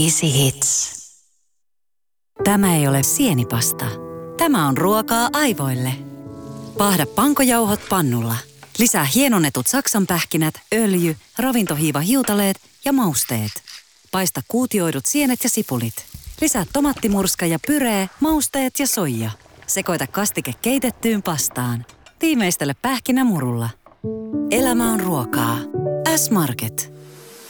Easy Hits. Tämä ei ole sienipasta. Tämä on ruokaa aivoille. Paahda pankojauhot pannulla. Lisää hienonnetut saksanpähkinät, öljy, ravintohiivahiutaleet ja mausteet. Paista kuutioidut sienet ja sipulit. Lisää tomattimurska ja pyree, mausteet ja soija. Sekoita kastike keitettyyn pastaan. Tiimeistele pähkinämurulla. Elämä on ruokaa. S-Market.